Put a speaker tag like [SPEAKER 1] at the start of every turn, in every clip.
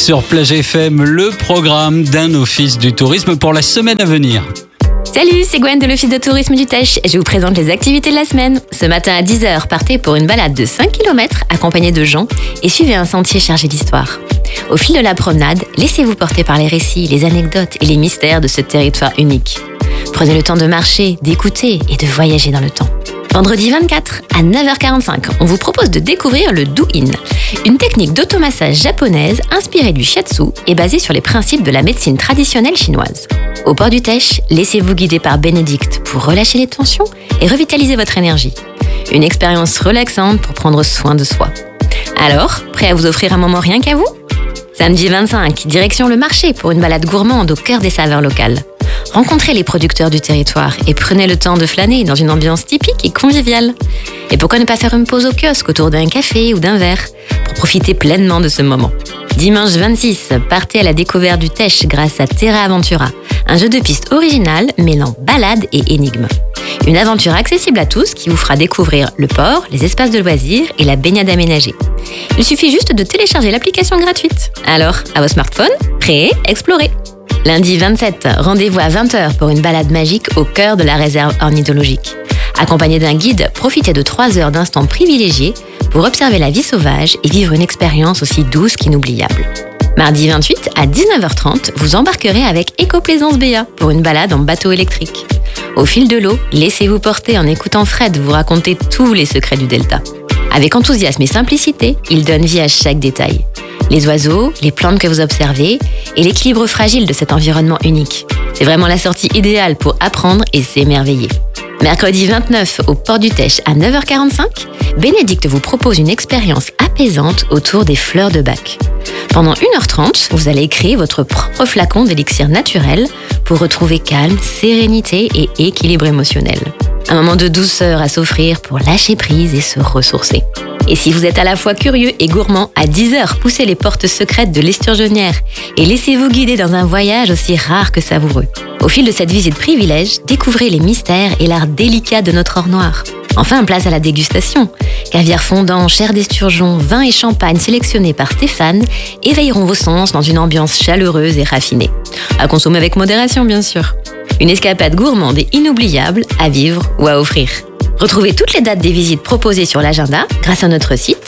[SPEAKER 1] sur Plage FM, le programme d'un office du tourisme pour la semaine à venir.
[SPEAKER 2] Salut, c'est Gwen de l'Office de tourisme du Teche. Je vous présente les activités de la semaine. Ce matin à 10h, partez pour une balade de 5 km accompagnée de gens et suivez un sentier chargé d'histoire. Au fil de la promenade, laissez-vous porter par les récits, les anecdotes et les mystères de ce territoire unique. Prenez le temps de marcher, d'écouter et de voyager dans le temps. Vendredi 24 à 9h45, on vous propose de découvrir le Do-In, une technique d'automassage japonaise inspirée du shiatsu et basée sur les principes de la médecine traditionnelle chinoise. Au port du Teche, laissez-vous guider par Bénédicte pour relâcher les tensions et revitaliser votre énergie. Une expérience relaxante pour prendre soin de soi. Alors, prêt à vous offrir un moment rien qu'à vous ? Samedi 25, direction le marché pour une balade gourmande au cœur des saveurs locales. Rencontrez les producteurs du territoire et prenez le temps de flâner dans une ambiance typique et conviviale. Et pourquoi ne pas faire une pause au kiosque autour d'un café ou d'un verre pour profiter pleinement de ce moment. Dimanche 26, partez à la découverte du Teche grâce à Terra Aventura, un jeu de piste original mêlant balade et énigmes. Une aventure accessible à tous qui vous fera découvrir le port, les espaces de loisirs et la baignade aménagée. Il suffit juste de télécharger l'application gratuite. Alors, à vos smartphones, prêts, explorez. Lundi 27, rendez-vous à 20h pour une balade magique au cœur de la réserve ornithologique. Accompagné d'un guide, profitez de 3 heures d'instants privilégiés pour observer la vie sauvage et vivre une expérience aussi douce qu'inoubliable. Mardi 28, à 19h30, vous embarquerez avec Éco-Plaisance Béa pour une balade en bateau électrique. Au fil de l'eau, laissez-vous porter en écoutant Fred vous raconter tous les secrets du delta. Avec enthousiasme et simplicité, il donne vie à chaque détail. Les oiseaux, les plantes que vous observez et l'équilibre fragile de cet environnement unique. C'est vraiment la sortie idéale pour apprendre et s'émerveiller. Mercredi 29, au port du Teche à 9h45, Bénédicte vous propose une expérience apaisante autour des fleurs de bac. Pendant 1h30, vous allez créer votre propre flacon d'élixir naturel pour retrouver calme, sérénité et équilibre émotionnel. Un moment de douceur à s'offrir pour lâcher prise et se ressourcer. Et si vous êtes à la fois curieux et gourmand, à 10h, poussez les portes secrètes de l'Esturgeonnière et laissez-vous guider dans un voyage aussi rare que savoureux. Au fil de cette visite privilège, découvrez les mystères et l'art délicat de notre or noir. Enfin, place à la dégustation. Caviar fondant, chair d'esturgeon, vin et champagne sélectionnés par Stéphane éveilleront vos sens dans une ambiance chaleureuse et raffinée. À consommer avec modération, bien sûr. Une escapade gourmande et inoubliable à vivre ou à offrir. Retrouvez toutes les dates des visites proposées sur l'agenda grâce à notre site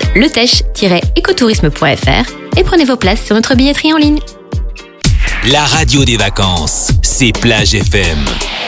[SPEAKER 2] leteche-ecotourisme.fr et prenez vos places sur notre billetterie en ligne.
[SPEAKER 3] La radio des vacances, c'est Plage FM.